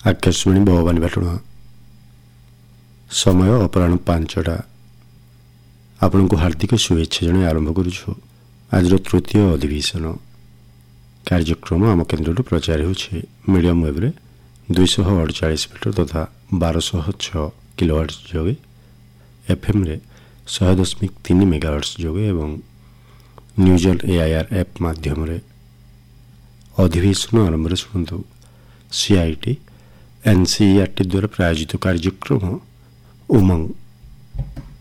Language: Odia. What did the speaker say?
ଆକାଶବାଣୀ ଭବାନୀପାଟଣା। ସମୟ ଅପରାହ୍ନ 5ଟା। ଆପଣଙ୍କୁ ହାର୍ଦ୍ଦିକ ଶୁଭେଚ୍ଛା ଜଣାଇ ଆରମ୍ଭ କରୁଛୁ ଆଜିର ତୃତୀୟ ଅଧିବେଶନ କାର୍ଯ୍ୟକ୍ରମ। ଆମ କେନ୍ଦ୍ରରୁ ପ୍ରଚାର ହେଉଛି ମିଡ଼ିୟମ୍ ୱେବ୍ରେ 248 ମିଟର ତଥା 1206 କିଲୋୱାଟ୍ସ ଯୋଗେ, ଏଫ୍ଏମ୍ରେ 100.3 ମେଗାହର୍ଟ୍ଜ ଯୋଗେ ଏବଂ ନ୍ୟୁଜ୍ ଅନ୍ AIR ଆପ୍ ମାଧ୍ୟମରେ। ଅଧିବେଶନ ଆରମ୍ଭରେ ଶୁଣନ୍ତୁ CIT NCERT ଦ୍ୱାରା ପ୍ରାୟୋଜିତ କାର୍ଯ୍ୟକ୍ରମ ଉମଙ୍ଗ